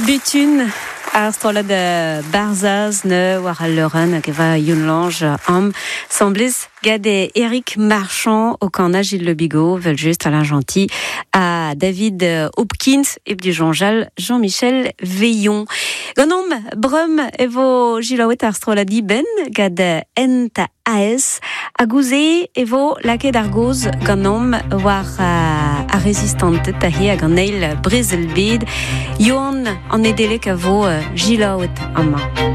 Butun ar strollad barzaz ne war al leuren hag eva yunlange am semblez gade Eric Marchand au camp Gilles Le Bigot, vel just Alain Gentil à David Hopkins et du Jean-Michel Veillon. Ganom brum evo Gilawet ar strolladi ben gade enta AS a gouze evo lake d'argoz ganom war a resistante tahi hag an eil brezelbed yon an edelek a vo Gilawet amma.